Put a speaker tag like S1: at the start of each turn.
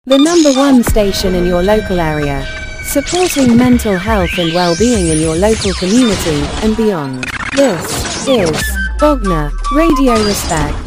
S1: the #1 station in your local area, supporting mental health and well-being in your local community and beyond. This is Bogner Radio Respect.